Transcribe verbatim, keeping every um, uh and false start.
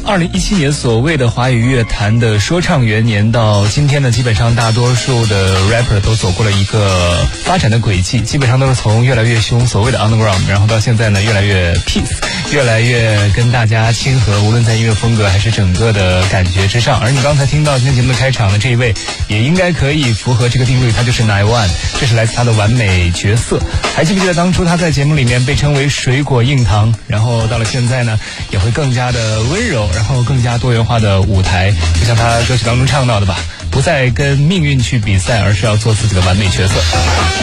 二零一七年所谓的华语乐坛的说唱元年到今天呢，基本上大多数的 rapper 都走过了一个发展的轨迹，基本上都是从越来越凶，所谓的 underground， 然后到现在呢越来越 peace， 越来越跟大家亲和，无论在音乐风格还是整个的感觉之上。而你刚才听到今天节目的开场的这一位，也应该可以符合这个定位，他就是 Nine One， 这是来自他的完美角色。还记不记得当初他在节目里面被称为水果硬糖，然后到了现在呢也会更加的温柔，然后更加多元化的舞台，就像他歌曲当中唱到的吧，不再跟命运去比赛，而是要做自己的完美角色。